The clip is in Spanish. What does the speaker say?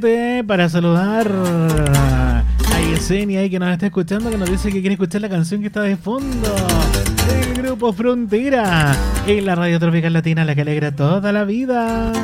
para saludar a Yesenia ahí que nos está escuchando, que nos dice que quiere escuchar la canción que está de fondo del grupo Frontera en la Radio Tropical Latina, la que alegra toda la vida.